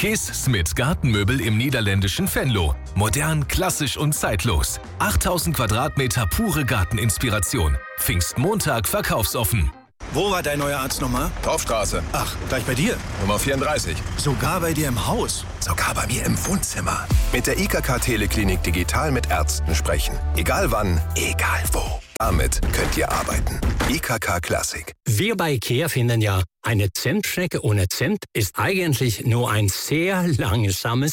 Kees Smit Gartenmöbel im niederländischen Venlo. Modern, klassisch und zeitlos. 8000 Quadratmeter pure Garteninspiration. Pfingstmontag verkaufsoffen. Wo war dein neuer Arzt nochmal? Torfstraße. Ach, gleich bei dir? Nummer 34. Sogar bei dir im Haus? Sogar bei mir im Wohnzimmer. Mit der IKK Teleklinik digital mit Ärzten sprechen. Egal wann, egal wo. Damit könnt ihr arbeiten. IKK Klassik. Wir bei IKEA finden ja, eine Zimtschnecke ohne Zimt ist eigentlich nur ein sehr langsames